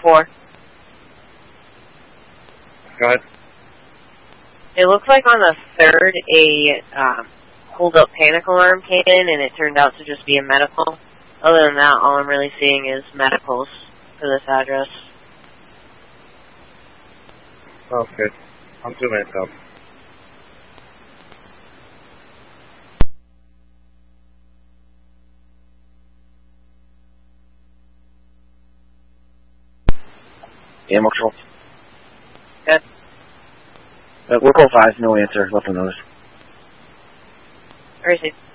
4. Go ahead. It looks like on the 3rd, a hold-up panic alarm came in, and it turned out to just be a medical. Other than that, all I'm really seeing is medicals for this address. Okay. I'm 2 minutes out. Animal control. Okay. Local 5, no answer. Left a notice. Where is he?